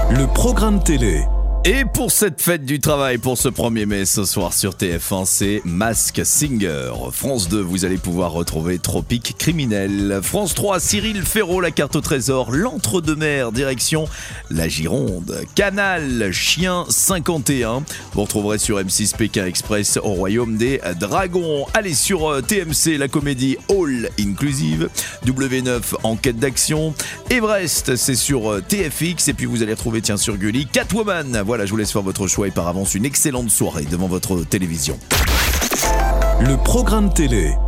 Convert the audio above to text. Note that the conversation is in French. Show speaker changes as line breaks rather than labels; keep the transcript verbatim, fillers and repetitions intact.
Le programme télé.
Et pour cette fête du travail, pour ce premier mai, ce soir sur T F un, c'est Mask Singer. France deux, vous allez pouvoir retrouver Tropique Criminel. France trois, Cyril Ferraud, la carte au trésor. L'Entre-deux-Mers, direction la Gironde. Canal, Chien cinquante et un. Vous retrouverez sur M six Pékin Express au Royaume des Dragons. Allez sur T M C, la comédie All Inclusive. W neuf, Enquête d'action. Everest, c'est sur T F X. Et puis vous allez retrouver, tiens, sur Gulli, Catwoman. Voilà, je vous laisse faire votre choix et par avance une excellente soirée devant votre télévision.
Le programme télé.